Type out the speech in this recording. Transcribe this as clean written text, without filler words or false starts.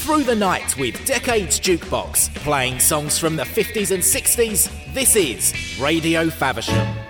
through the night with Decades Jukebox, playing songs from the 50s and 60s. This is Radio Faversham.